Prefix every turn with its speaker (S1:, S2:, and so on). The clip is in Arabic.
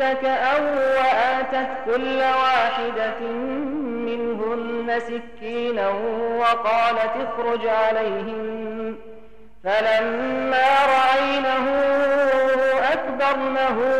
S1: أو وآتت كل واحدة منهن سكينا وقالت اخرج عليهم، فلما رأينه أكبرنه